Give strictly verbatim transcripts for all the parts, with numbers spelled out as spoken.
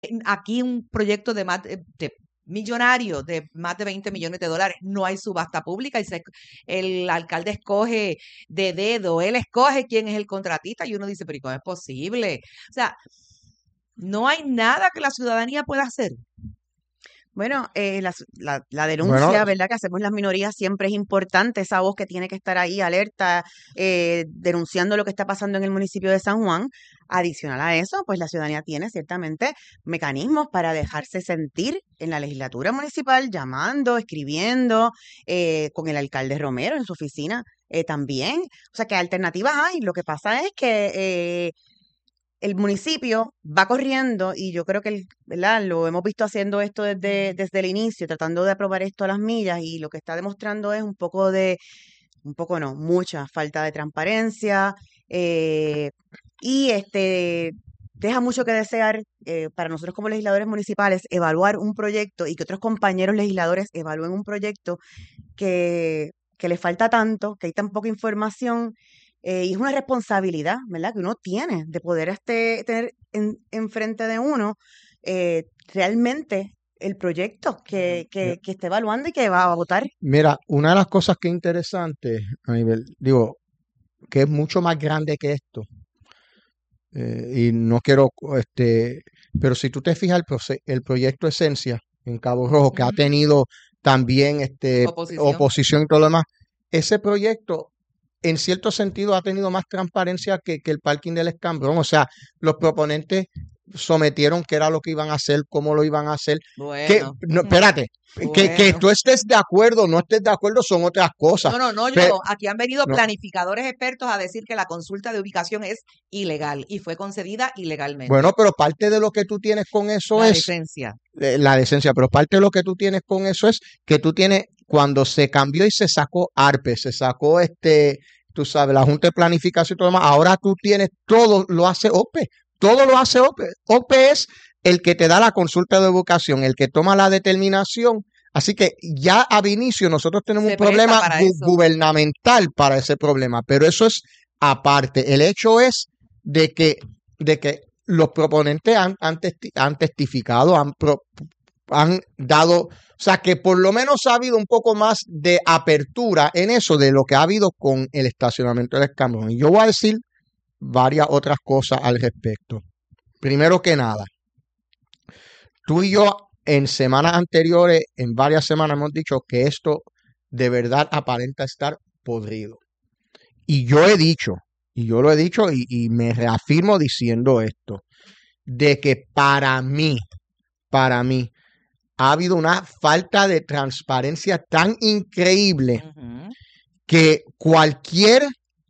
aquí un proyecto de más de, de millonario de más de veinte millones de dólares, no hay subasta pública y se, el alcalde escoge de dedo, él escoge quién es el contratista y uno dice, pero ¿y cómo es posible? O sea, no hay nada que la ciudadanía pueda hacer. Bueno, eh, la, la, la Bueno, denuncia, ¿verdad? Que hacemos las minorías siempre es importante, esa voz que tiene que estar ahí alerta, eh, denunciando lo que está pasando en el municipio de San Juan. Adicional a eso, pues la ciudadanía tiene ciertamente mecanismos para dejarse sentir en la legislatura municipal, llamando, escribiendo, eh, con el alcalde Romero en su oficina eh, también. O sea que alternativas hay. Lo que pasa es que eh, el municipio va corriendo y yo creo que el, ¿verdad? Lo hemos visto haciendo esto desde, desde el inicio, tratando de aprobar esto a las millas y lo que está demostrando es un poco de, un poco no, mucha falta de transparencia eh, y este deja mucho que desear eh, para nosotros como legisladores municipales evaluar un proyecto y que otros compañeros legisladores evalúen un proyecto que, que le falta tanto, que hay tan poca información. Eh, y es una responsabilidad, ¿verdad? Que uno tiene de poder este, tener en, enfrente de uno eh, realmente el proyecto que, que, que esté evaluando y que va a votar. Mira, una de las cosas que es interesante a nivel, digo, que es mucho más grande que esto, eh, y no quiero, este, pero si tú te fijas el, proce- el proyecto Esencia en Cabo Rojo, que ha Ujú. tenido también este, Oposición. oposición y todo lo demás, ese proyecto en cierto sentido ha tenido más transparencia que, que el parking del Escambrón. O sea, los proponentes sometieron qué era lo que iban a hacer, cómo lo iban a hacer. Que, Bueno, no, espérate, que, que bueno. tú estés de acuerdo o no estés de acuerdo son otras cosas. No, no, no, Pe- yo. Aquí han venido no, planificadores expertos a decir que la consulta de ubicación es ilegal y fue concedida ilegalmente. bueno, pero parte de lo que tú tienes con eso La es decencia. eh, la decencia, pero parte de lo que tú tienes con eso es que tú tienes, cuando se cambió y se sacó ARPE, se sacó este, tú sabes, la Junta de Planificación y todo lo demás, ahora tú tienes todo, lo hace OPE, todo lo hace OPE. OPE es el que te da la consulta de ubicación, el que toma la determinación. Así que ya a inicio nosotros tenemos Se un presta problema para gu- eso. gubernamental para ese problema, pero eso es aparte. El hecho es de que, de que los proponentes han, han, testi- han testificado, han, pro- han dado, o sea, que por lo menos ha habido un poco más de apertura en eso de lo que ha habido con el estacionamiento del Escambrón. Y yo voy a decir varias otras cosas al respecto. Primero que nada, tú y yo en semanas anteriores, en varias semanas hemos dicho que esto de verdad aparenta estar podrido. Y yo he dicho, y yo lo he dicho y, y me reafirmo diciendo esto, de que para mí, para mí, ha habido una falta de transparencia tan increíble Ujú. que cualquier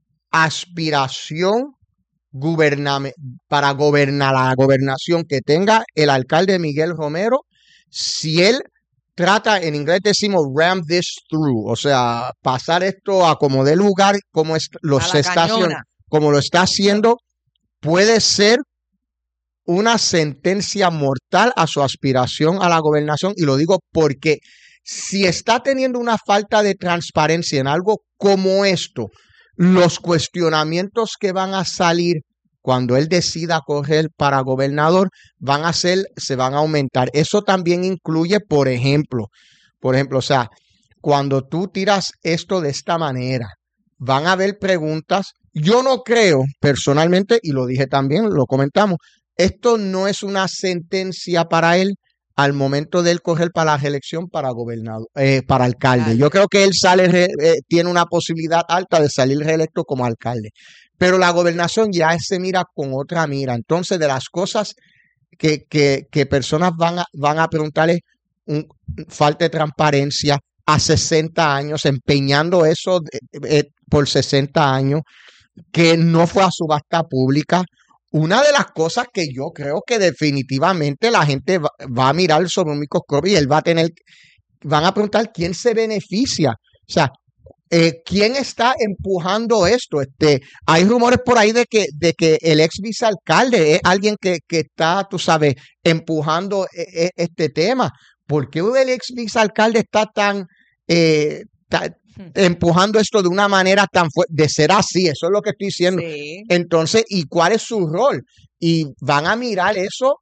aspiración gubername- para gobernar la gobernación que tenga el alcalde Miguel Romero, si él trata, en inglés decimos ram this through, o sea, pasar esto a como dé lugar, como es, lo A se la está haciendo, cañona. como lo está haciendo, puede ser una sentencia mortal a su aspiración a la gobernación. Y lo digo porque si está teniendo una falta de transparencia en algo como esto, los cuestionamientos que van a salir cuando él decida correr para gobernador van a ser, se van a aumentar. Eso también incluye, por ejemplo, por ejemplo, o sea, cuando tú tiras esto de esta manera, van a haber preguntas. Yo no creo personalmente, y lo dije también, lo comentamos, esto no es una sentencia para él al momento de él correr para la reelección para gobernador, eh, para alcalde. Yo creo que él sale, re, eh, tiene una posibilidad alta de salir reelecto como alcalde. Pero la gobernación ya se mira con otra mira. Entonces, de las cosas que, que, que personas van a, van a preguntarle, un, falta de transparencia a sesenta años, empeñando eso eh, eh, por sesenta años, que no fue a subasta pública. Una de las cosas que yo creo que definitivamente la gente va, va a mirar sobre un microscopio y él va a tener, van a preguntar quién se beneficia. O sea, eh, ¿quién está empujando esto? Este, hay rumores por ahí de que, de que el ex vicealcalde es alguien que, que está, tú sabes, empujando e, e, este tema. ¿Por qué el ex vicealcalde está tan, eh, tan empujando esto de una manera tan fuerte? De ser así, eso es lo que estoy diciendo. Sí. Entonces, ¿y cuál es su rol? Y van a mirar eso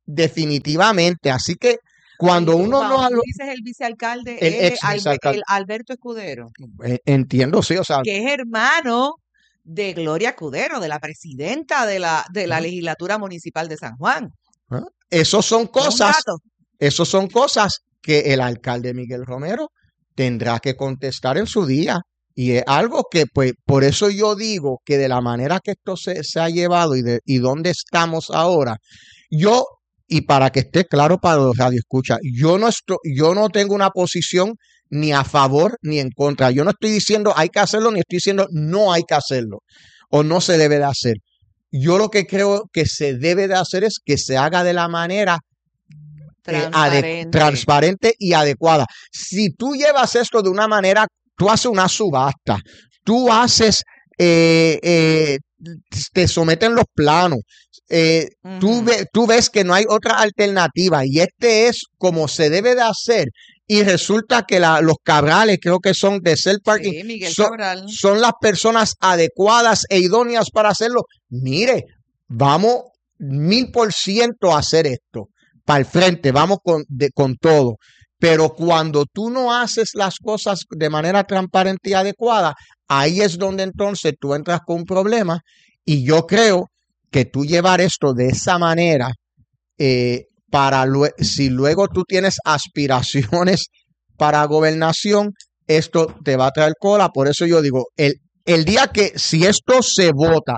definitivamente. Así que cuando Ay, uno cuando no... tú dices el vicealcalde, El es ex Albe- vicealcalde. el Alberto Escudero, eh, Entiendo, sí, o sea, que es hermano de Gloria Escudero, de la presidenta de la, de la Ajá. legislatura municipal de San Juan. ¿ah? Esos son No es un cosas, dato. esos son cosas que el alcalde Miguel Romero tendrá que contestar en su día. Y es algo que, pues, por eso yo digo que de la manera que esto se, se ha llevado y, de, y dónde estamos ahora, yo, y para que esté claro para los radioescuchas, yo no estoy, yo no tengo una posición ni a favor ni en contra. Yo no estoy diciendo hay que hacerlo, ni estoy diciendo no hay que hacerlo o no se debe de hacer. Yo lo que creo que se debe de hacer es que se haga de la manera eh, ade- Transparente. transparente y adecuada. Si tú llevas esto de una manera, tú haces una subasta, tú haces, eh, eh, te someten los planos, eh, tú, Ujú. ve- tú ves que no hay otra alternativa y este es como se debe de hacer y resulta que la- los cabrales, creo que son de Cell Parking, Sí, Miguel son, Cabral. son las personas adecuadas e idóneas para hacerlo. Mire, vamos mil por ciento a hacer esto para el frente, vamos con, de, con todo. Pero cuando tú no haces las cosas de manera transparente y adecuada, ahí es donde entonces tú entras con un problema. Y yo creo que tú llevar esto de esa manera, eh, para lue- si luego tú tienes aspiraciones para gobernación, esto te va a traer cola. Por eso yo digo, el, el día que si esto se vota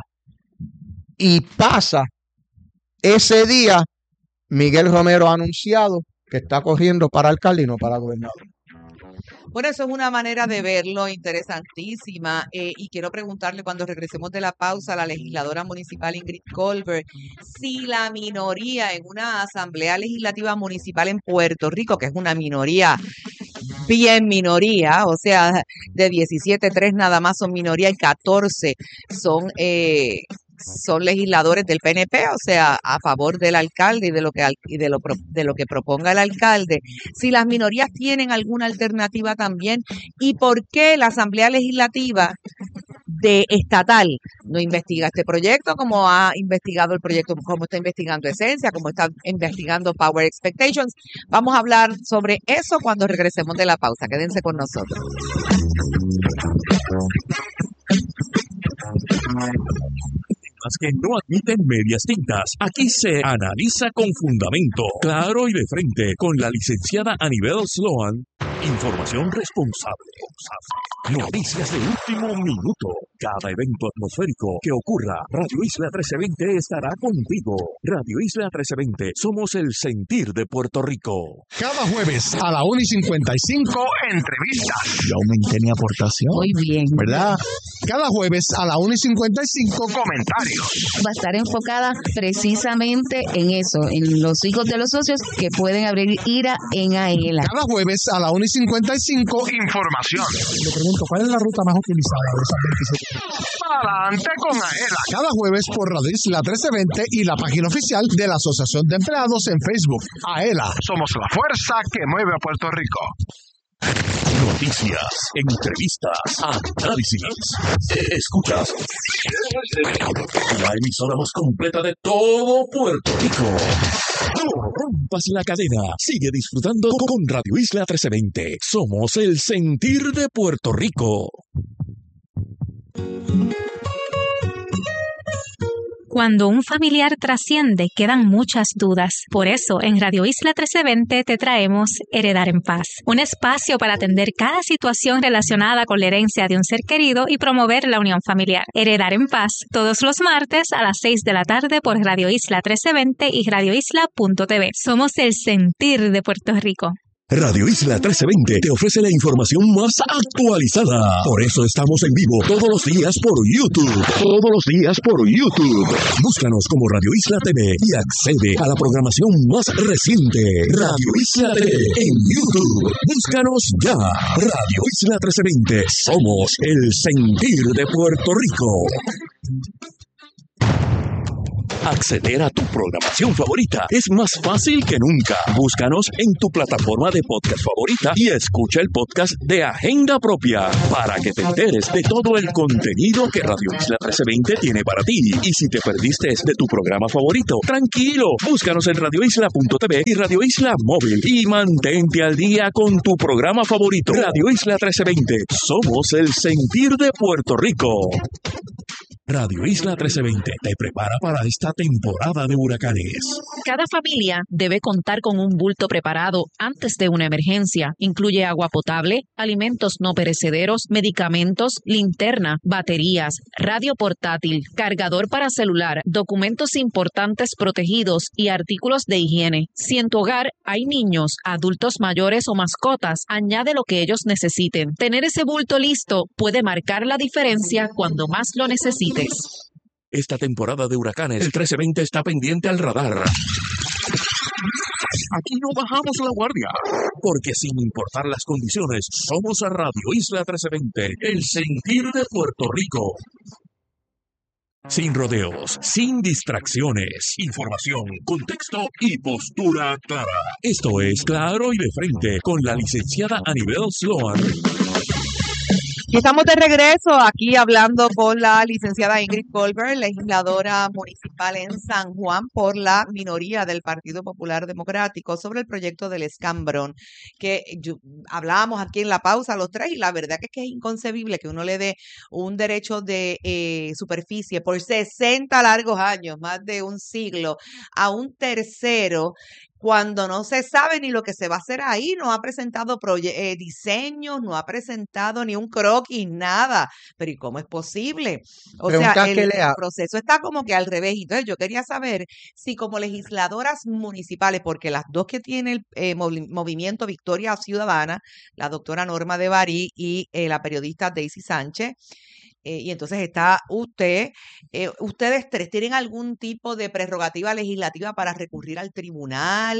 y pasa, ese día Miguel Romero ha anunciado que está corriendo para alcalde y no para gobernador. Bueno, eso es una manera de verlo interesantísima. eh, y quiero preguntarle cuando regresemos de la pausa a la legisladora municipal Ingrid Colbert si la minoría en una asamblea legislativa municipal en Puerto Rico, que es una minoría, bien minoría, o sea, de diecisiete, tres nada más son minoría y catorce son eh, son legisladores del P N P, o sea, a favor del alcalde y de lo que al- y de lo pro- de lo que proponga el alcalde. Si las minorías tienen alguna alternativa también y por qué la Asamblea Legislativa de estatal no investiga este proyecto como ha investigado el proyecto, como está investigando Esencia, como está investigando Power Expectations. Vamos a hablar sobre eso cuando regresemos de la pausa. Quédense con nosotros. Temas que no admiten medias tintas. Aquí se analiza con fundamento, claro y de frente, con la licenciada Anibel Sloan. Información responsable. Noticias de último minuto. Cada evento atmosférico que ocurra, Radio Isla trece veinte estará contigo. Radio Isla trece veinte, somos el sentir de Puerto Rico. Cada jueves a la una y cincuenta y cinco, entrevistas. Yo aumenté mi aportación. Muy bien. ¿Verdad? Cada jueves a la una y cincuenta y cinco, comentarios. Va a estar enfocada precisamente en eso, en los hijos de los socios que pueden abrir ira en AELA. Cada jueves a la una y cincuenta y cinco, información. Le pregunto, ¿cuál es la ruta más utilizada de esas veintisiete? Adelante con AELA. Cada jueves por Radio Isla trece veinte y la página oficial de la Asociación de Empleados en Facebook. AELA, somos la fuerza que mueve a Puerto Rico. Noticias, entrevistas, análisis. Escuchas. La emisora más completa de todo Puerto Rico. No rompas la cadena. Sigue disfrutando con Radio Isla trece veinte. Somos el sentir de Puerto Rico. Cuando un familiar trasciende, quedan muchas dudas. Por eso, en Radio Isla trece veinte te traemos Heredar en Paz, un espacio para atender cada situación relacionada con la herencia de un ser querido y promover la unión familiar. Heredar en Paz, todos los martes a las seis de la tarde por Radio Isla trece veinte y radio isla punto t v. Somos el sentir de Puerto Rico. Radio Isla trece veinte te ofrece la información más actualizada. Por eso estamos en vivo todos los días por YouTube. Todos los días por YouTube. Búscanos como Radio Isla T V y accede a la programación más reciente. Radio Isla T V en YouTube. Búscanos ya. Radio Isla trece veinte. Somos el sentir de Puerto Rico. Acceder a tu programación favorita es más fácil que nunca. Búscanos en tu plataforma de podcast favorita y escucha el podcast de Agenda Propia para que te enteres de todo el contenido que Radio Isla trece veinte tiene para ti. Y si te perdiste de tu programa favorito, tranquilo, búscanos en radio isla punto t v y Radio Isla Móvil y mantente al día con tu programa favorito. Radio Isla trece veinte, somos el sentir de Puerto Rico. Radio Isla trece veinte te prepara para esta temporada de huracanes. Cada familia debe contar con un bulto preparado antes de una emergencia. Incluye agua potable, alimentos no perecederos, medicamentos, linterna, baterías, radio portátil, cargador para celular, documentos importantes protegidos y artículos de higiene. Si en tu hogar hay niños, adultos mayores o mascotas, añade lo que ellos necesiten. Tener ese bulto listo puede marcar la diferencia cuando más lo necesites. Esta temporada de huracanes, el trece veinte está pendiente al radar. Aquí no bajamos la guardia, porque sin importar las condiciones, somos a Radio Isla trece veinte, el sentir de Puerto Rico. Sin rodeos, sin distracciones, información, contexto y postura clara. Esto es Claro y de Frente con la licenciada Anibel Sloan. Y estamos de regreso aquí hablando con la licenciada Ingrid Goldberg, legisladora municipal en San Juan por la minoría del Partido Popular Democrático, sobre el proyecto del escambrón, que yo, hablábamos aquí en la pausa los tres, y la verdad que es que es inconcebible que uno le dé un derecho de eh, superficie por sesenta largos años, más de un siglo, a un tercero, cuando no se sabe ni lo que se va a hacer ahí. No ha presentado eh, diseños, no ha presentado ni un croquis, nada. Pero ¿y cómo es posible? O Pregunta sea, el, que lea. el proceso está como que al revés. Entonces yo quería saber si como legisladoras municipales, porque las dos que tiene el eh, movi- movimiento Victoria Ciudadana, la doctora Norma de Barí y eh, la periodista Daisy Sánchez, Eh, y entonces está usted, eh, ustedes tres tienen algún tipo de prerrogativa legislativa para recurrir al tribunal,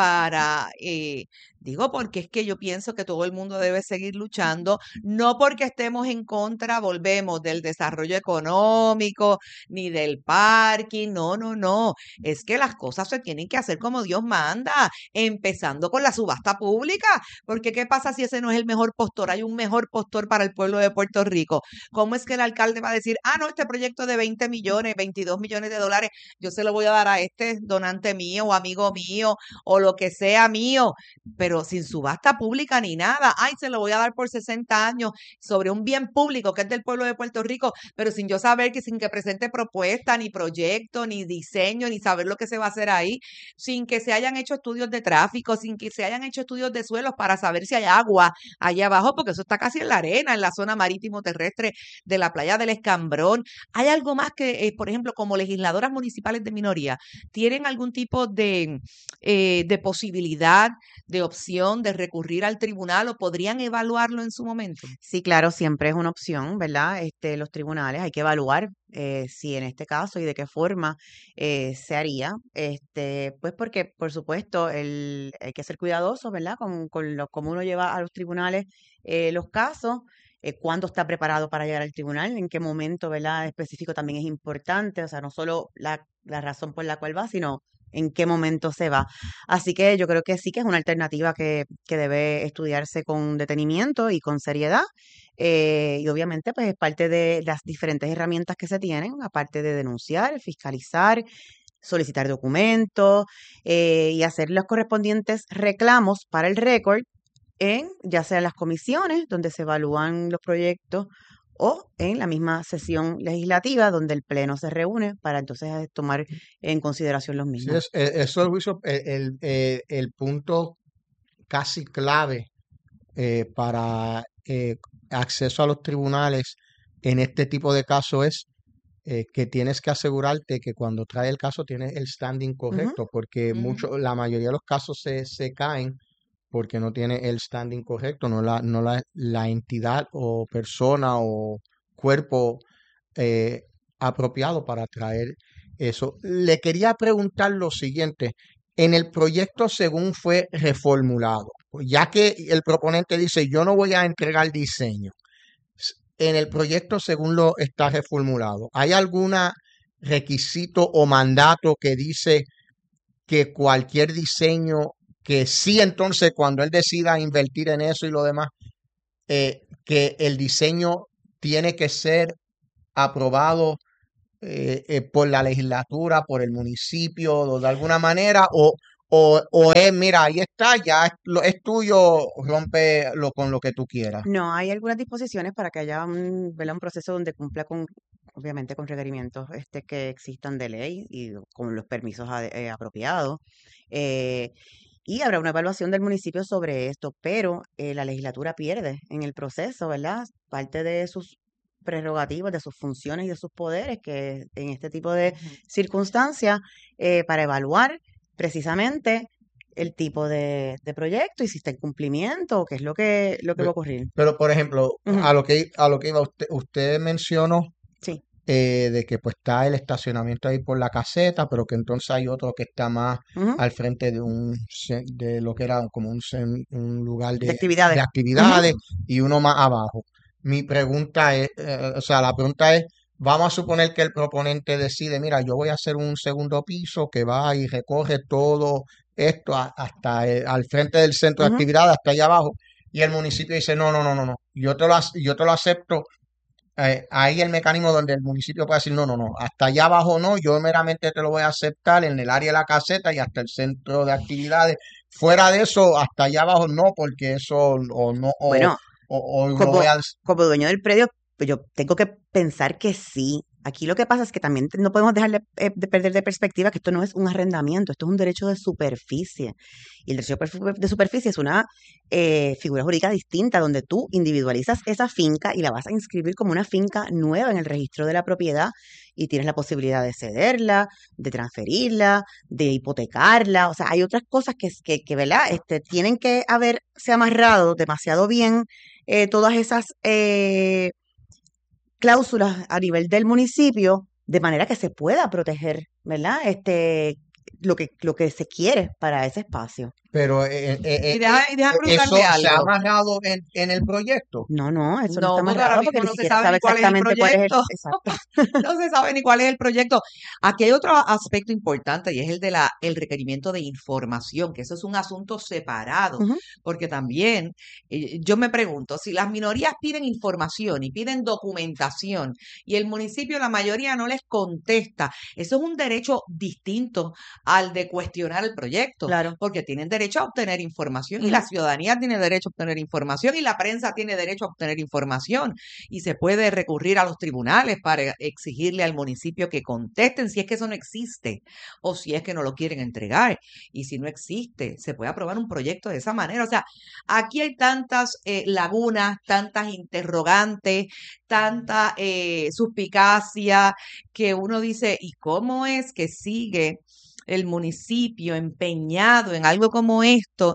para, eh, digo, porque es que yo pienso que todo el mundo debe seguir luchando, no porque estemos en contra, volvemos, del desarrollo económico, ni del parking, no, no, no, es que las cosas se tienen que hacer como Dios manda, empezando con la subasta pública, porque ¿qué pasa si ese no es el mejor postor? Hay un mejor postor para el pueblo de Puerto Rico. ¿Cómo es que el alcalde va a decir, ah, no, este proyecto de veinte millones, veintidós millones de dólares, yo se lo voy a dar a este donante mío o amigo mío o lo que sea mío, pero sin subasta pública ni nada? Ay, se lo voy a dar por sesenta años sobre un bien público que es del pueblo de Puerto Rico, pero sin yo saber, que sin que presente propuesta, ni proyecto, ni diseño, ni saber lo que se va a hacer ahí, sin que se hayan hecho estudios de tráfico, sin que se hayan hecho estudios de suelos para saber si hay agua allá abajo, porque eso está casi en la arena, en la zona marítimo terrestre de la playa del Escambrón. ¿Hay algo más que, eh, por ejemplo, como legisladoras municipales de minoría, tienen algún tipo de, eh, de posibilidad, de opción de recurrir al tribunal, o podrían evaluarlo en su momento? Sí, claro, siempre es una opción, ¿verdad? Este, los tribunales hay que evaluar eh, si en este caso y de qué forma eh, se haría, este, pues porque, por supuesto, el, hay que ser cuidadoso, ¿verdad? Con, con lo, cómo uno lleva a los tribunales eh, los casos, eh, cuándo está preparado para llegar al tribunal, en qué momento, ¿verdad? Específico también es importante, o sea, no solo la, la razón por la cual va, sino en qué momento se va. Así que yo creo que sí que es una alternativa que, que debe estudiarse con detenimiento y con seriedad. Eh, y obviamente, pues es parte de las diferentes herramientas que se tienen, aparte de denunciar, fiscalizar, solicitar documentos eh, y hacer los correspondientes reclamos para el récord en ya sea las comisiones donde se evalúan los proyectos o en la misma sesión legislativa donde el Pleno se reúne para entonces tomar en consideración los Sí, mismos. es, es- eso es Luis, el, el, eh, el punto casi clave eh, para eh, acceso a los tribunales en este tipo de casos es eh, que tienes que asegurarte que cuando trae el caso tienes el standing Ujú. correcto, porque Ujú. mucho, la mayoría de los casos se, se caen porque no tiene el standing correcto, no la, no la, la entidad o persona o cuerpo eh, apropiado para traer eso. Le quería preguntar lo siguiente, en el proyecto según fue reformulado, ya que el proponente dice yo no voy a entregar diseño, s- en el proyecto según lo está reformulado, ¿hay alguna requisito o mandato que dice que cualquier diseño, que sí, entonces cuando él decida invertir en eso y lo demás, eh, que el diseño tiene que ser aprobado eh, eh, por la legislatura, por el municipio, o de alguna manera, o, o, o es, mira, ahí está, ya es, lo- es tuyo, rompe lo, con lo que tú quieras. No, hay algunas disposiciones para que haya un, ¿verdad? Un proceso donde cumpla con, obviamente, con requerimientos este, que existan de ley y con los permisos ade- eh, apropiados. eh, y habrá una evaluación del municipio sobre esto, pero eh, la legislatura pierde en el proceso, ¿verdad? Parte de sus prerrogativas, de sus funciones y de sus poderes, que en este tipo de Ujú. circunstancias, eh, para evaluar precisamente el tipo de, de proyecto y si está en cumplimiento o qué es lo que, lo que va a Pe- ocurrir. Pero, por ejemplo, Ujú, a lo que, a lo que iba usted, usted mencionó sí. eh, de que pues está el estacionamiento ahí por la caseta, pero que entonces hay otro que está más Ujú, al frente de un ce- de lo que era como un, cen- un lugar de de, de actividades. Ujú, actividades y uno más abajo. Mi pregunta es, eh, o sea, la pregunta es, vamos a suponer que el proponente decide, mira, yo voy a hacer un segundo piso que va y recoge todo esto a- hasta el- al frente del centro de ujú. actividades, hasta allá abajo, y el municipio dice, no, no, no, no, no, yo te lo, ac- yo te lo acepto, eh, ahí el mecanismo donde el municipio puede decir, no, no, no, hasta allá abajo no, yo meramente te lo voy a aceptar en el área de la caseta y hasta el centro de actividades. Fuera de eso, hasta allá abajo no, porque eso o no, o, Bueno, o, o lo voy como, a... como dueño del predio, pues yo tengo que pensar que sí. Aquí lo que pasa es que también te- no podemos dejar de, eh, de perder de perspectiva que esto no es un arrendamiento, esto es un derecho de superficie. Y el derecho de perf- de superficie es una eh, figura jurídica distinta donde tú individualizas esa finca y la vas a inscribir como una finca nueva en el registro de la propiedad y tienes la posibilidad de cederla, de transferirla, de hipotecarla. O sea, hay otras cosas que, es- que, que ¿verdad? Este, tienen que haberse amarrado demasiado bien eh, todas esas eh, cláusulas a nivel del municipio de manera que se pueda proteger, ¿verdad? Este, lo que, lo que se quiere para ese espacio. Pero eh, eh, eh, Y eh, deja, y deja eh, eso preguntarte se ha algo. amarrado en, en el proyecto. No, no, eso no está No, porque ahora amarrado porque mismo ni no se siquiera sabe sabe ni cuál es el exactamente cuál es el... proyecto. Exacto. No se sabe ni cuál es el proyecto. Aquí hay otro aspecto importante y es el de la, el requerimiento de información, que eso es un asunto separado, Ujú, porque también eh, yo me pregunto, si las minorías piden información y piden documentación y el municipio, la mayoría no les contesta, eso es un derecho distinto al de cuestionar el proyecto, claro. porque tienen derecho a obtener información y Ujú. la ciudadanía tiene derecho a obtener información y la prensa tiene derecho a obtener información y se puede recurrir a los tribunales para exigirle al municipio que contesten si es que eso no existe o si es que no lo quieren entregar. Y si no existe, se puede aprobar un proyecto de esa manera. O sea, aquí hay tantas eh, lagunas, tantas interrogantes, tanta eh, suspicacia que uno dice, ¿y cómo es que sigue el municipio empeñado en algo como esto?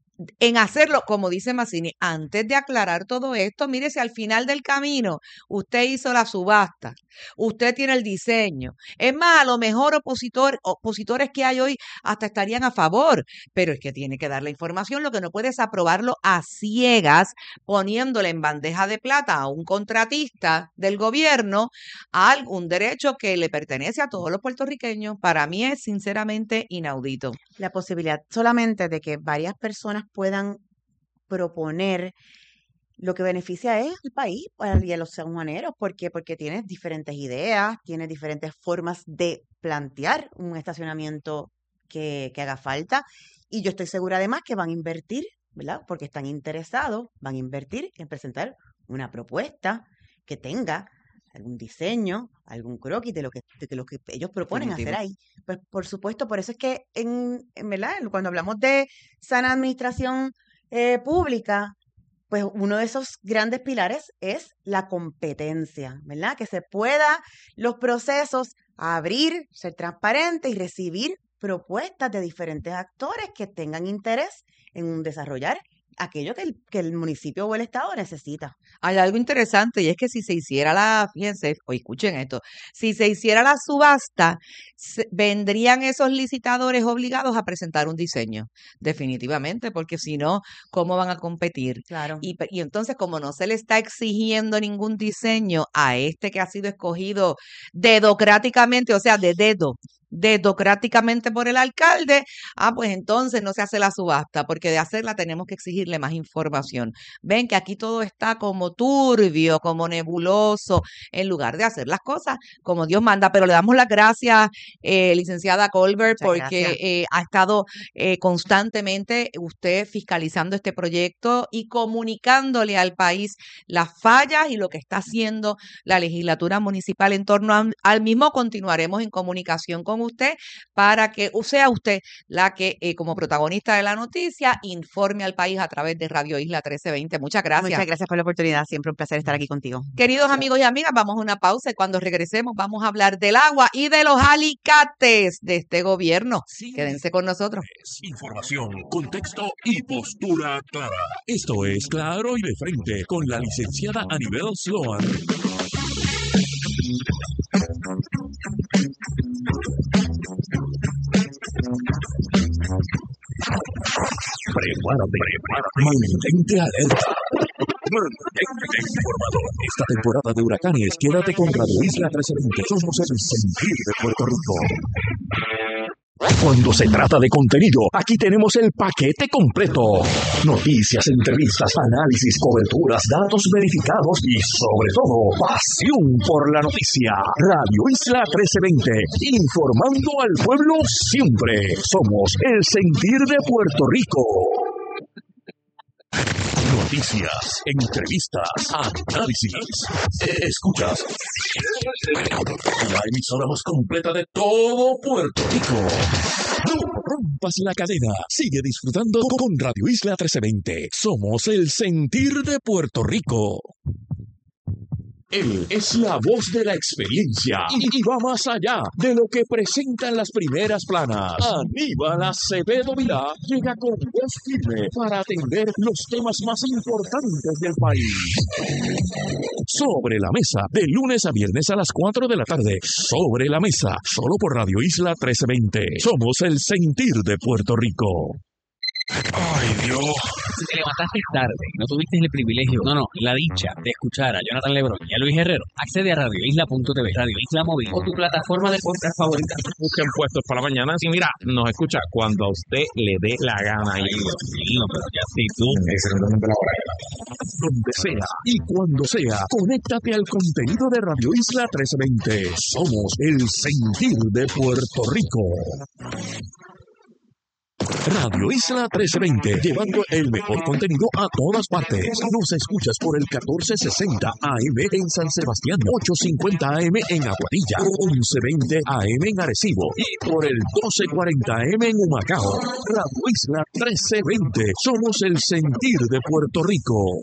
En hacerlo, como dice Mazzini, antes de aclarar todo esto, mire si al final del camino usted hizo la subasta, usted tiene el diseño. Es más, a lo mejor opositor, opositores que hay hoy hasta estarían a favor, pero es que tiene que dar la información, lo que no puede es aprobarlo a ciegas, poniéndole en bandeja de plata a un contratista del gobierno algún derecho que le pertenece a todos los puertorriqueños. Para mí es sinceramente inaudito. La posibilidad solamente de que varias personas puedan proponer lo que beneficia es al país pues, y a los sanjuaneros. ¿Por qué? Porque tienes diferentes ideas, tienes diferentes formas de plantear un estacionamiento que, que haga falta. Y yo estoy segura además que van a invertir, ¿verdad? Porque están interesados, van a invertir en presentar una propuesta que tenga algún diseño, algún croquis de lo que, de lo que ellos proponen hacer Definitivo. ahí. Pues por supuesto, por eso es que en, en verdad, cuando hablamos de sana administración eh, pública, pues uno de esos grandes pilares es la competencia, ¿verdad? Que se pueda los procesos abrir, ser transparente y recibir propuestas de diferentes actores que tengan interés en desarrollar aquello que el, que el municipio o el estado necesita. Hay algo interesante y es que si se hiciera la, fíjense, o escuchen esto, si se hiciera la subasta, se- vendrían esos licitadores obligados a presentar un diseño, definitivamente, porque si no, ¿cómo van a competir? Claro. Y, pe- y entonces, como no se le está exigiendo ningún diseño a este que ha sido escogido dedocráticamente, o sea, de dedo, dedocráticamente por el alcalde, ah, pues entonces no se hace la subasta, porque de hacerla tenemos que exigirle más información. Ven que aquí todo está como turbio, como nebuloso, en lugar de hacer las cosas como Dios manda. Pero le damos las gracias, eh, licenciada Colbert, Muchas porque gracias. eh, ha estado eh, constantemente usted fiscalizando este proyecto y comunicándole al país las fallas y lo que está haciendo la legislatura municipal en torno a- al mismo. Continuaremos en comunicación con usted para que sea usted la que, eh, como protagonista de la noticia, informe al país a través de Radio Isla trece veinte. Muchas gracias. Muchas gracias por la oportunidad. Siempre un placer estar aquí contigo. Queridos amigos y amigas, vamos a una pausa y cuando regresemos vamos a hablar del agua y de los alicates de este gobierno. Sí. Quédense con nosotros. Información, contexto y postura clara. Esto es Claro y de Frente con la licenciada Anibel Sloan. Prepárate, prepárate, mantente alerta. Mantente informado. Esta temporada de huracanes, quédate con Radio Isla trece veinte. Somos el sentir de Puerto Rico. Cuando se trata de contenido, aquí tenemos el paquete completo. Noticias, entrevistas, análisis, coberturas, datos verificados y, sobre todo, pasión por la noticia. Radio Isla trece veinte, informando al pueblo siempre. Somos el sentir de Puerto Rico. Noticias, entrevistas, análisis. Escuchas. La emisora más completa de todo Puerto Rico. No rompas la cadena. Sigue disfrutando con Radio Isla trece veinte. Somos el sentir de Puerto Rico. Él es la voz de la experiencia y, y va más allá de lo que presentan las primeras planas. Aníbal Acevedo Vilá llega con voz firme para atender los temas más importantes del país. Sobre la mesa, de lunes a viernes a las cuatro de la tarde. Sobre la mesa, solo por Radio Isla trece veinte. Somos el sentir de Puerto Rico. Ay, Dios. Si te levantaste tarde y no tuviste el privilegio, no, no, la dicha de escuchar a Jonathan Lebrón y a Luis Herrero, accede a radio isla punto t v, Radio Isla Móvil o tu plataforma de podcast favorita. Busquen puestos para la mañana. Y mira, nos escucha cuando a usted le dé la gana. Ay, Dios mío, pero ya sí tú. Excelentemente la hora. Donde sea y cuando sea, conéctate al contenido de Radio Isla trece veinte. Somos el sentir de Puerto Rico. Radio Isla trece veinte, llevando el mejor contenido a todas partes. Nos escuchas por el catorce sesenta A M en San Sebastián, ochocientos cincuenta A M en Aguadilla, once veinte A M en Arecibo y por el doce cuarenta A M en Humacao. Radio Isla trece veinte, somos el sentir de Puerto Rico.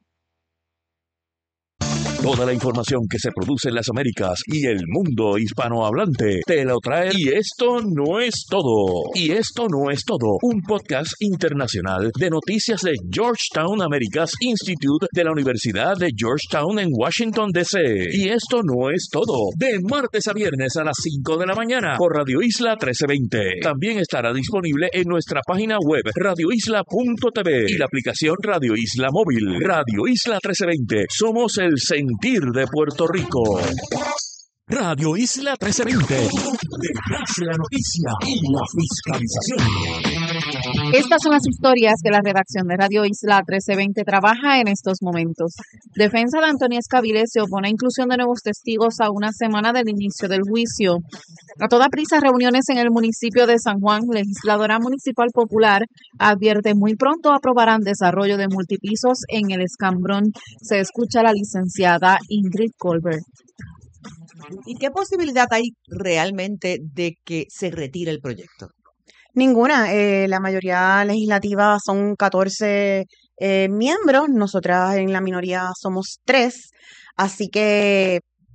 Toda la información que se produce en las Américas y el mundo hispanohablante te lo trae. Y esto no es todo. Y esto no es todo. Un podcast internacional de noticias de Georgetown Americas Institute de la Universidad de Georgetown en Washington, D C Y esto no es todo. De martes a viernes a las cinco de la mañana por Radio Isla trece veinte. También estará disponible en nuestra página web radio isla punto t v y la aplicación Radio Isla Móvil. Radio Isla trece veinte. Somos el sentir de Puerto Rico. Radio Isla trece veinte. Detrás de la noticia y la fiscalización. Estas son las historias que la redacción de Radio Isla trece veinte trabaja en estos momentos. Defensa de Antonia Escabile se opone a inclusión de nuevos testigos a una semana del inicio del juicio. A toda prisa, reuniones en el municipio de San Juan. Legisladora municipal popular advierte muy pronto aprobarán desarrollo de multipisos en el Escambrón. Se escucha a la licenciada Ingrid Colbert. ¿Y qué posibilidad hay realmente de que se retire el proyecto? Ninguna. Eh, la mayoría legislativa son catorce eh, miembros. Nosotras en la minoría somos tres. Así que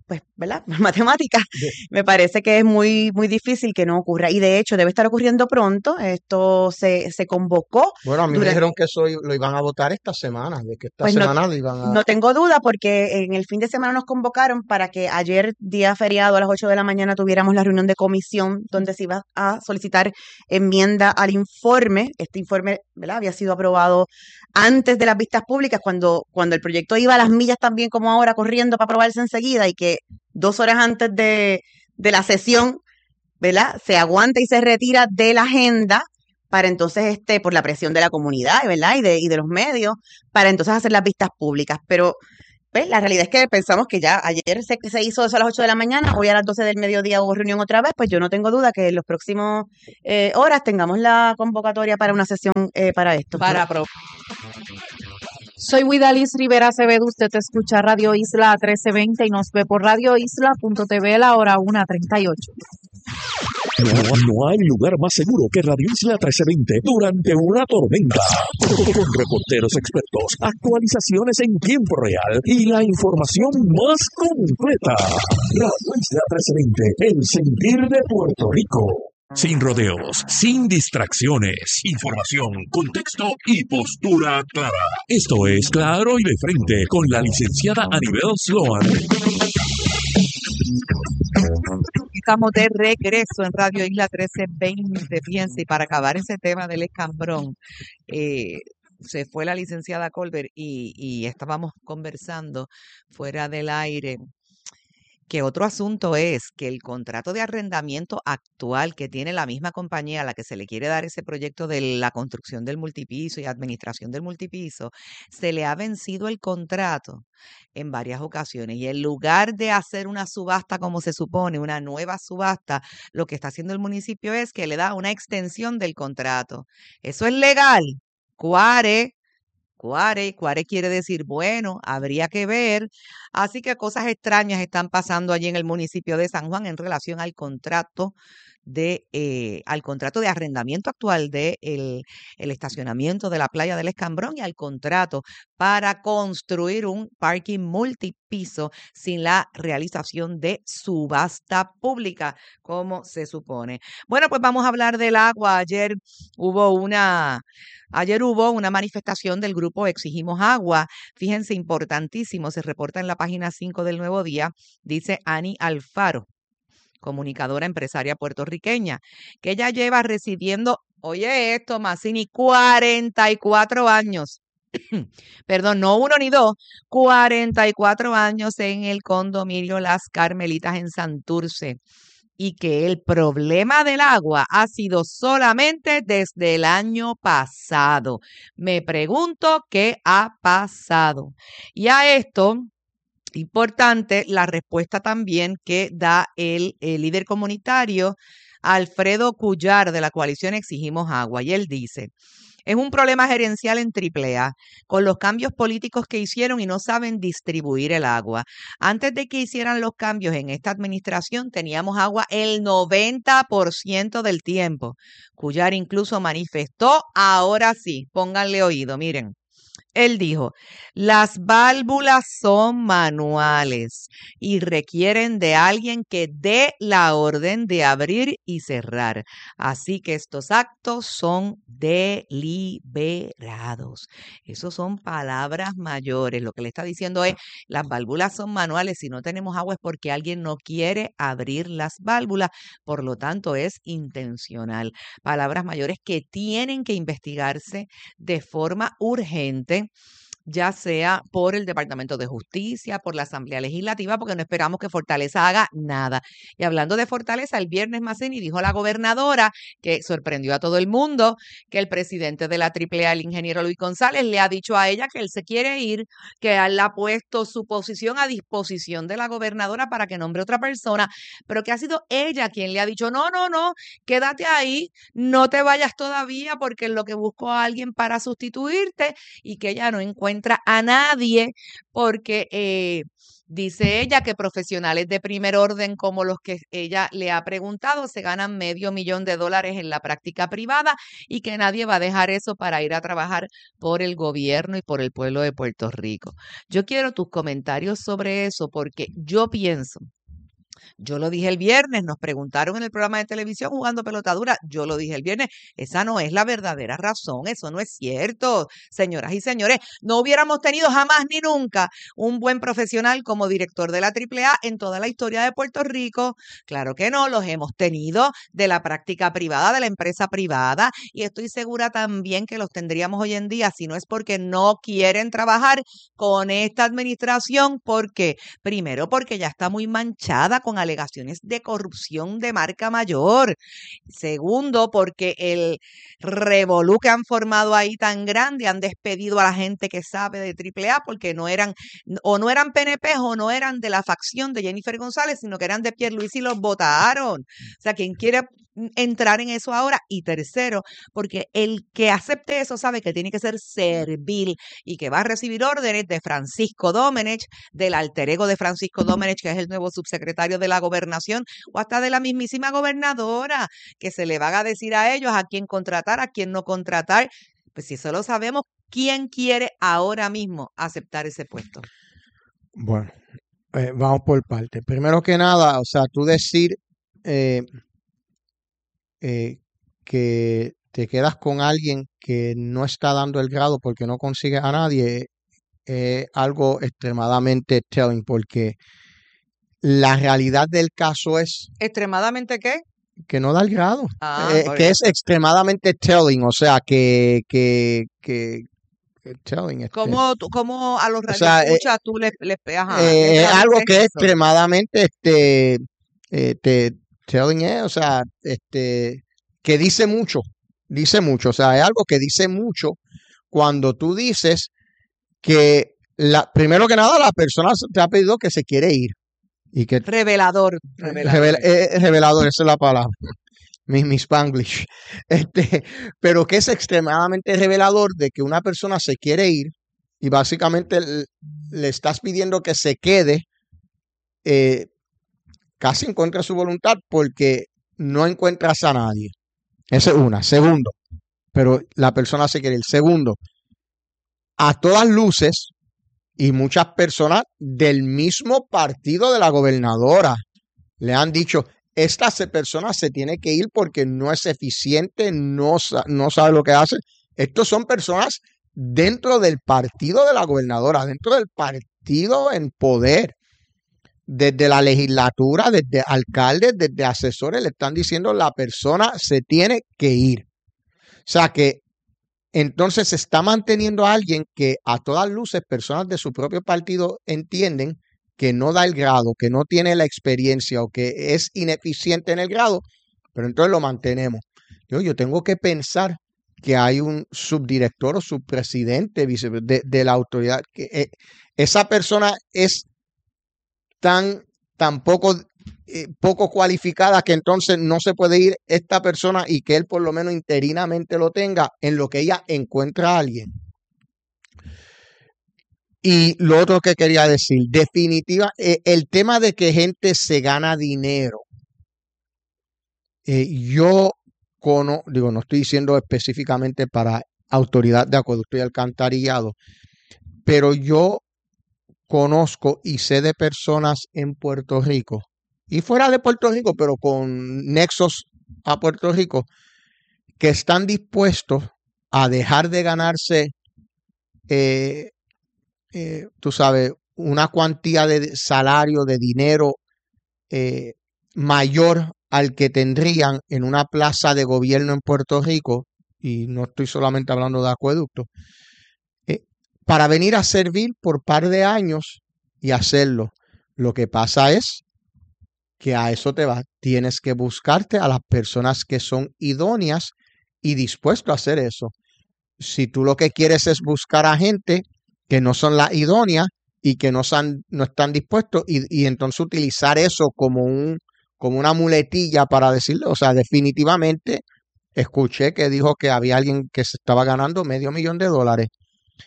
pues, ¿verdad? Matemáticas, me parece que es muy, muy difícil que no ocurra. Y de hecho, debe estar ocurriendo pronto. Esto se, se convocó. Bueno, a mí me durante- dijeron que eso i- lo iban a votar esta semana, de que esta Pues no, semana lo iban a... no tengo duda porque en el fin de semana nos convocaron para que ayer, día feriado, a las ocho de la mañana, tuviéramos la reunión de comisión donde se iba a solicitar enmienda al informe. Este informe, ¿verdad?, había sido aprobado antes de las vistas públicas, cuando, cuando el proyecto iba a las millas también como ahora, corriendo para aprobarse enseguida, y que dos horas antes de, de la sesión, ¿verdad?, se aguanta y se retira de la agenda para entonces, este, por la presión de la comunidad, ¿verdad?, y de, y de los medios, para entonces hacer las vistas públicas. Pero pues, la realidad es que pensamos que ya ayer se, se hizo eso a las ocho de la mañana, hoy a las doce del mediodía hubo reunión otra vez. Pues yo no tengo duda que en los próximos eh, horas tengamos la convocatoria para una sesión eh, para esto. Para aprobar. Soy Widalis Rivera Acevedo, usted escucha Radio Isla trece veinte y nos ve por radio isla punto t v a la hora una treinta y ocho. No, no hay lugar más seguro que Radio Isla trece veinte durante una tormenta. Con reporteros expertos, actualizaciones en tiempo real y la información más completa. Radio Isla trece veinte, el sentir de Puerto Rico. Sin rodeos, sin distracciones, información, contexto y postura clara. Esto es Claro y de Frente con la licenciada Anibel Sloan. Estamos de regreso en Radio Isla trece veinte. Fíjense, y para acabar ese tema del escambrón, eh, se fue la licenciada Colbert y, y estábamos conversando fuera del aire que otro asunto es que el contrato de arrendamiento actual que tiene la misma compañía a la que se le quiere dar ese proyecto de la construcción del multipiso y administración del multipiso, se le ha vencido el contrato en varias ocasiones. Y en lugar de hacer una subasta como se supone, una nueva subasta, lo que está haciendo el municipio es que le da una extensión del contrato. ¿Eso es legal? Cuare. Cuare, cuare quiere decir, bueno, habría que ver. Así que cosas extrañas están pasando allí en el municipio de San Juan en relación al contrato de eh, al contrato de arrendamiento actual de el, el estacionamiento de la playa del Escambrón y al contrato para construir un parking multipiso sin la realización de subasta pública, como se supone. Bueno, pues vamos a hablar del agua. Ayer hubo una Ayer hubo una manifestación del grupo Exigimos Agua. Fíjense, importantísimo, se reporta en la página cinco del Nuevo Día, dice Ani Alfaro, comunicadora empresaria puertorriqueña, que ella lleva residiendo, oye esto, Mazzini, cuarenta y cuatro años. Perdón, no uno ni dos, cuarenta y cuatro años en el condominio Las Carmelitas en Santurce. Y que el problema del agua ha sido solamente desde el año pasado. Me pregunto qué ha pasado. Y a esto, importante, la respuesta también que da el, el líder comunitario Alfredo Cuyar de la coalición Exigimos Agua. Y él dice: es un problema gerencial en triple A, con los cambios políticos que hicieron y no saben distribuir el agua. Antes de que hicieran los cambios en esta administración, teníamos agua el noventa por ciento del tiempo. Cuyar incluso manifestó, ahora sí, pónganle oído, miren. Él dijo: las válvulas son manuales y requieren de alguien que dé la orden de abrir y cerrar. Así que estos actos son deliberados. Esos son palabras mayores. Lo que le está diciendo es: las válvulas son manuales. Si no tenemos agua es porque alguien no quiere abrir las válvulas. Por lo tanto, es intencional. Palabras mayores que tienen que investigarse de forma urgente, ya sea por el Departamento de Justicia, por la Asamblea Legislativa, porque no esperamos que Fortaleza haga nada. Y hablando de Fortaleza, el viernes Mazzini dijo la gobernadora, que sorprendió a todo el mundo, que el presidente de la triple A, el ingeniero Luis González, le ha dicho a ella que él se quiere ir, que él ha puesto su posición a disposición de la gobernadora para que nombre otra persona, pero que ha sido ella quien le ha dicho: no, no, no, quédate ahí, no te vayas todavía, porque en lo que busco a alguien para sustituirte, y que ella no encuentra encuentra a nadie porque eh, dice ella que profesionales de primer orden como los que ella le ha preguntado se ganan medio millón de dólares en la práctica privada y que nadie va a dejar eso para ir a trabajar por el gobierno y por el pueblo de Puerto Rico. Yo quiero tus comentarios sobre eso porque yo pienso, yo lo dije el viernes, nos preguntaron en el programa de televisión Jugando Pelotadura, yo lo dije el viernes, esa no es la verdadera razón, eso no es cierto, señoras y señores, no hubiéramos tenido jamás ni nunca un buen profesional como director de la triple A en toda la historia de Puerto Rico, claro que no, los hemos tenido de la práctica privada, de la empresa privada, y estoy segura también que los tendríamos hoy en día, si no es porque no quieren trabajar con esta administración, porque primero porque ya está muy manchada con alegaciones de corrupción de marca mayor. Segundo, porque el revolú que han formado ahí tan grande, han despedido a la gente que sabe de triple A porque no eran, o no eran P N P o no eran de la facción de Jennifer González, sino que eran de Pierluisi y los votaron. O sea, quien quiere entrar en eso ahora. Y tercero, porque el que acepte eso sabe que tiene que ser servil y que va a recibir órdenes de Francisco Domenech, del alter ego de Francisco Domenech, que es el nuevo subsecretario de la gobernación, o hasta de la mismísima gobernadora, que se le van a decir a ellos a quién contratar, a quién no contratar. Pues si eso lo sabemos, ¿quién quiere ahora mismo aceptar ese puesto? Bueno, eh, vamos por partes. Primero que nada, o sea, tú decir eh, eh, que te quedas con alguien que no está dando el grado porque no consigue a nadie, es algo extremadamente telling, porque la realidad del caso es ¿Extremadamente qué? que no da el grado, Ah, eh, por que eso. es extremadamente telling, o sea, que, que, que, que telling, este, ¿Cómo, tú- cómo a los o sea, eh, radioescuchas tú les, les, ajá, eh, les es algo traduces que es eso? extremadamente, este, eh, te, telling es, o sea, este, que dice mucho, dice mucho, o sea, es algo que dice mucho cuando tú dices que, la, primero que nada, la persona te ha pedido que se quiere ir y que Revelador, revelador. Revel- eh, revelador, esa es la palabra, mi, mi Spanglish. Este, pero que es extremadamente revelador de que una persona se quiere ir y básicamente l- le estás pidiendo que se quede eh, casi en contra de su voluntad porque no encuentras a nadie. Esa es una. Segundo, pero la persona se quiere ir. Segundo, a todas luces, y muchas personas del mismo partido de la gobernadora le han dicho, esta se- persona se tiene que ir porque no es eficiente, no, sa- no sabe lo que hace. Estos son personas dentro del partido de la gobernadora, dentro del partido en poder, desde la legislatura, desde alcaldes, desde asesores, le están diciendo la persona se tiene que ir. O sea que entonces se está manteniendo a alguien que a todas luces personas de su propio partido entienden que no da el grado, que no tiene la experiencia o que es ineficiente en el grado, pero entonces lo mantenemos. Yo, yo tengo que pensar que hay un subdirector o subpresidente vice- de, de la autoridad, que eh, esa persona es tan, tan poco, eh, poco cualificada que entonces no se puede ir esta persona y que él por lo menos interinamente lo tenga en lo que ella encuentra a alguien. Y lo otro que quería decir, definitiva, eh, el tema de que gente se gana dinero. Eh, yo cono, digo, no estoy diciendo específicamente para autoridad de acueducto y alcantarillado, pero yo conozco y sé de personas en Puerto Rico y fuera de Puerto Rico, pero con nexos a Puerto Rico, que están dispuestos a dejar de ganarse, eh, eh, tú sabes, una cuantía de salario, de dinero eh, mayor al que tendrían en una plaza de gobierno en Puerto Rico, y no estoy solamente hablando de acueducto, eh, para venir a servir por par de años y hacerlo. Lo que pasa es que a eso te vas. Tienes que buscarte a las personas que son idóneas y dispuestos a hacer eso. Si tú lo que quieres es buscar a gente que no son las idóneas y que no, son, no están dispuestos y, y entonces utilizar eso como, un, como una muletilla para decirle, o sea, definitivamente escuché que dijo que había alguien que se estaba ganando medio millón de dólares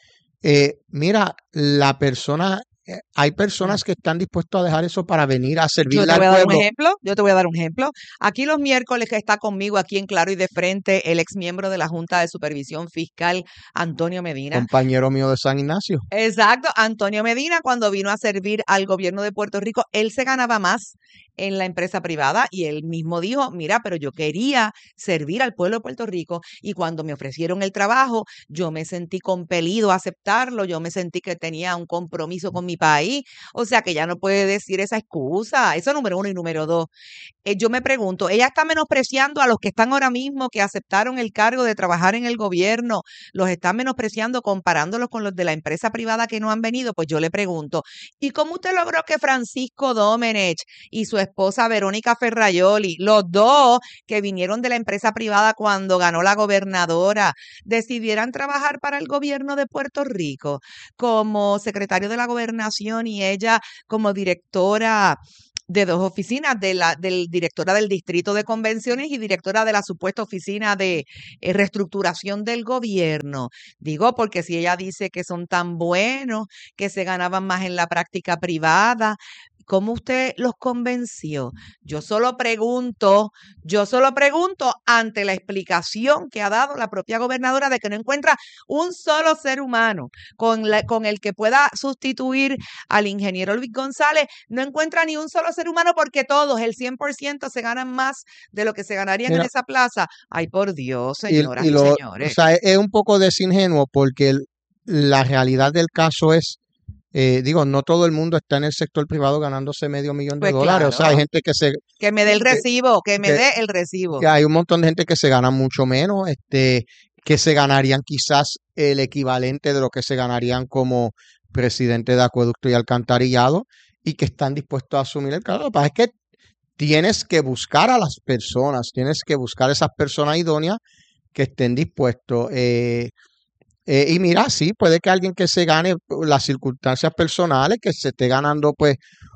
eh, mira, la persona, eh, hay personas que están dispuestas a dejar eso para venir a Yo servirle te al voy a dar un pueblo. ejemplo, yo te voy a dar un ejemplo. Aquí los miércoles que está conmigo, aquí en Claro y de Frente, el ex miembro de la Junta de Supervisión Fiscal, Antonio Medina. Compañero mío de San Ignacio. Exacto, Antonio Medina, cuando vino a servir al gobierno de Puerto Rico, él se ganaba más en la empresa privada y él mismo dijo, mira, pero yo quería servir al pueblo de Puerto Rico y cuando me ofrecieron el trabajo, yo me sentí compelido a aceptarlo, yo me sentí que tenía un compromiso con mi país, o sea que ya no puede decir esa excusa, eso número uno y número dos. Eh, yo me pregunto, ella está menospreciando a los que están ahora mismo, que aceptaron el cargo de trabajar en el gobierno, los está menospreciando comparándolos con los de la empresa privada que no han venido, pues yo le pregunto, ¿y cómo usted logró que Francisco Domenech y su esposa Verónica Ferraioli, los dos que vinieron de la empresa privada cuando ganó la gobernadora, decidieran trabajar para el gobierno de Puerto Rico como secretario de la gobernación y ella como directora de dos oficinas, de la del directora del Distrito de Convenciones y directora de la supuesta oficina de eh, reestructuración del gobierno? Digo, porque si ella dice que son tan buenos, que se ganaban más en la práctica privada, ¿cómo usted los convenció? Yo solo pregunto, yo solo pregunto ante la explicación que ha dado la propia gobernadora de que no encuentra un solo ser humano con, la, con el que pueda sustituir al ingeniero Luis González, no encuentra ni un solo ser humano porque todos, el cien por ciento, se ganan más de lo que se ganarían Mira, en esa plaza. Ay, por Dios, y, señoras y y, lo, o señores. sea, es, es un poco desingenuo porque el- la realidad del caso es, eh, digo, no todo el mundo está en el sector privado ganándose medio millón de Pues dólares. O sea, hay claro, gente que se, que me dé el que, recibo, que me que, dé el que recibo. hay un montón de gente que se gana mucho menos, este, que se ganarían quizás el equivalente de lo que se ganarían como presidente de acueducto y alcantarillado y que están dispuestos a asumir el cargo. Lo que pasa es que tienes que buscar a las personas, tienes que buscar esas personas idóneas que estén dispuestos. Eh, eh, y mira, sí, puede que alguien que se gane por las circunstancias personales, que se esté ganando pues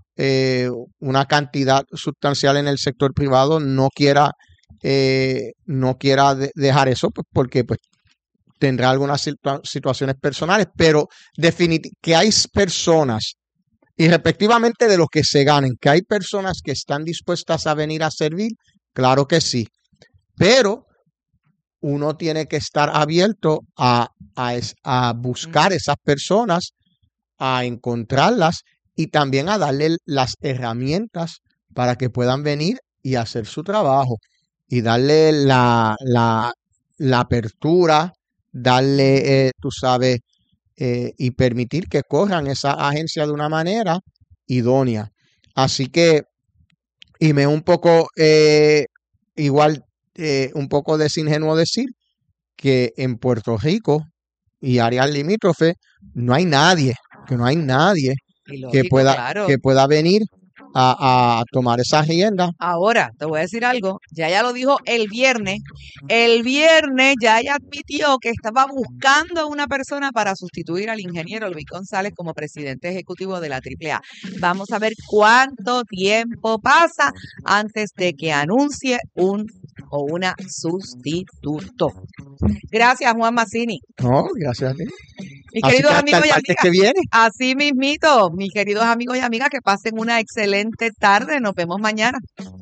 eh, una cantidad sustancial en el sector privado, no quiera, eh, no quiera de- dejar eso, pues porque pues tendrá algunas situa- situaciones personales, pero definitivamente que hay personas, y respectivamente de los que se ganen, que hay personas que están dispuestas a venir a servir, claro que sí, pero uno tiene que estar abierto a, a, es- a buscar Ujú. esas personas, a encontrarlas y también a darle las herramientas para que puedan venir y hacer su trabajo y darle la, la, la apertura, darle, eh, tú sabes, eh, y permitir que corran esa agencia de una manera idónea. Así que, y me es un poco, eh, igual, eh, un poco desingenuo decir que en Puerto Rico y áreas limítrofes no hay nadie, que no hay nadie Y que lógico, pueda, claro. que pueda venir a, a tomar esa rienda. Ahora, te voy a decir algo, ya ella lo dijo el viernes, el viernes ya ella admitió que estaba buscando a una persona para sustituir al ingeniero Luis González como presidente ejecutivo de la Triple A. Vamos a ver cuánto tiempo pasa antes de que anuncie un o una sustituto. Gracias, Juan Mazzini. No, gracias a ti. Mis Así queridos que hasta amigos el y martes amigas, que viene. así mismito, mis queridos amigos y amigas, que pasen una excelente tarde. Nos vemos mañana.